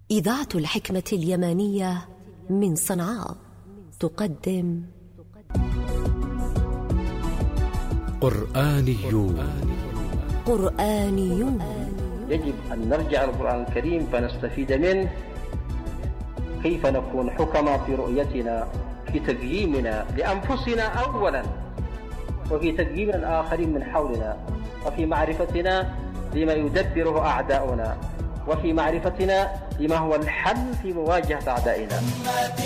إذاعة الحكمة اليمانية من صنعاء تقدم قرآنيون. يجب أن نرجع للقرآن الكريم فنستفيد منه، كيف نكون حكما في رؤيتنا، في تقييمنا لأنفسنا أولا، وفي تقييم الآخرين من حولنا، وفي معرفتنا لما يدبره أعداؤنا، وفي معرفتنا لما هو الحل في مواجهة أعدائنا.